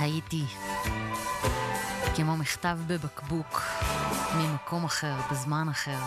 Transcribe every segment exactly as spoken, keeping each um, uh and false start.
הייתי כמו מכתב בבקבוק ממקום אחר, בזמן אחר,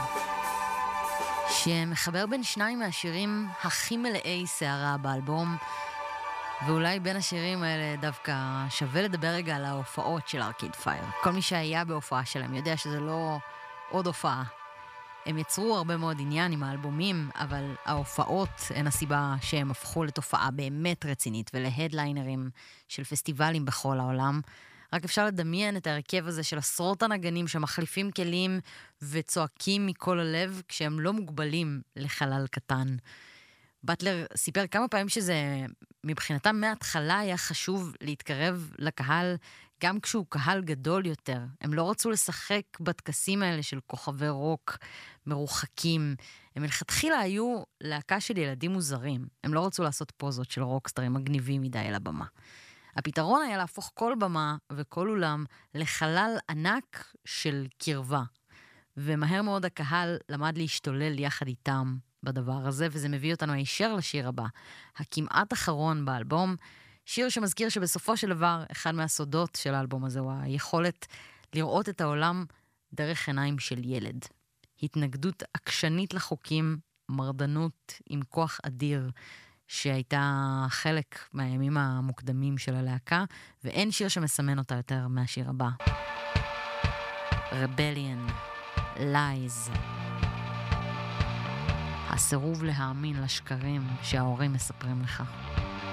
שמחבר בין שניים מהשירים הכי מלאי שערה באלבום, ואולי בין השירים האלה דווקא שווה לדבר רגע על ההופעות של ארקייד פייר. כל מי שהיה בהופעה שלהם יודע שזה לא עוד הופעה. הם יצרו הרבה מאוד עניין עם האלבומים, אבל ההופעות הן הסיבה שהם הפכו לתופעה באמת רצינית ולהדליינרים של פסטיבלים בכל העולם. רק אפשר לדמיין את ההרכב הזה של עשרות הנגנים שמחליפים כלים וצועקים מכל הלב כשהם לא מוגבלים לחלל קטן. בטלר סיפר כמה פעמים שזה מבחינתם מההתחלה היה חשוב להתקרב לקהל גם כשהוא קהל גדול יותר. הם לא רצו לשחק בטקסים האלה של כוכבי רוק מרוחקים. הם מלכתחילה היו להקה של ילדים מוזרים. הם לא רצו לעשות פוזות של רוקסטרים מגניבים מדי על הבמה. הפתרון היה להפוך כל במה וכל אולם לחלל ענק של קרבה. ומהר מאוד הקהל למד להשתולל יחד איתם בדבר הזה, וזה מביא אותנו הישר לשיר הבא, הכמעט אחרון באלבום, שיר שמזכיר שבסופו של דבר אחד מהסודות של האלבום הזה הוא היכולת לראות את העולם דרך עיניים של ילד. התנגדות עקשנית לחוקים, מרדנות עם כוח אדיר, שהייתה חלק מהימים המוקדמים של הלהקה, ואין שיר שמסמן אותה יותר מהשיר הבא. Rebellion, Lies. הסירוב להאמין לשקרים שההורים מספרים לך.